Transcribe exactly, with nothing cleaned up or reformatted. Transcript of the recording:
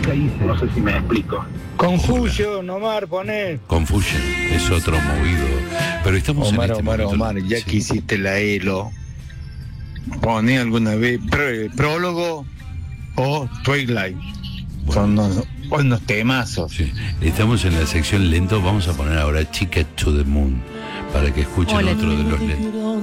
No sé si me explico. Confusion, Omar, poné. Confusion, es otro movido. Pero estamos Omar, en este Omar, momento- Omar, ya sí. que hiciste la Elo, poné alguna vez pró- prólogo o Twilight. Son unos, unos temazos. Sí. Estamos en la sección lento, vamos a poner ahora Ticket to the Moon para que escuchen Hola, otro de los Ticket lentos.